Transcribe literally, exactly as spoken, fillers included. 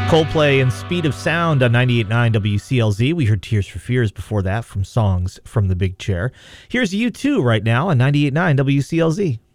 Coldplay and Speed of Sound on ninety-eight point nine W C L Z. We heard Tears for Fears before that from Songs from the Big Chair. Here's U two right now on ninety-eight point nine W C L Z.